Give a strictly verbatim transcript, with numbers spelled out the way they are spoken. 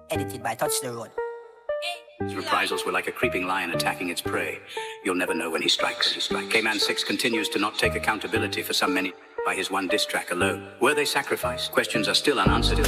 Edited by Touch the Road. His reprisals were like a creeping lion attacking its prey. You'll never know when he strikes. He strikes. K-Man six continues to not take accountability for some many by his one diss track alone. Were they sacrificed? Questions are still unanswered.